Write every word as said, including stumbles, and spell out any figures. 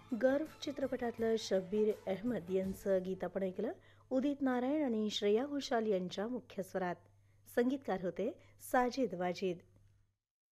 गर्व चित्रपटातलं शब्बीर अहमद यांचं गीत आपण ऐकलं. उदित नारायण आणि श्रेया घोषाल यांच्या मुख्य स्वरात. संगीतकार होते साजिद वाजिद.